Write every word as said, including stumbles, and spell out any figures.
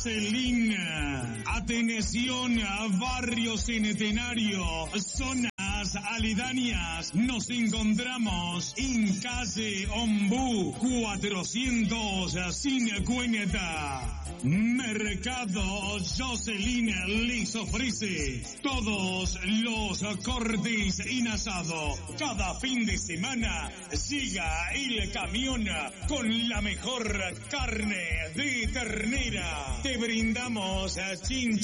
Celina, atención a Barrio Centenario, zonas aledañas. Nos encontramos en calle Ombú cuatrocientos cincuenta. Mercado Jocelyn les ofrece todos los cortes en asado. Cada fin de semana llega el camión con la mejor carne de ternera. Te brindamos chinchulines.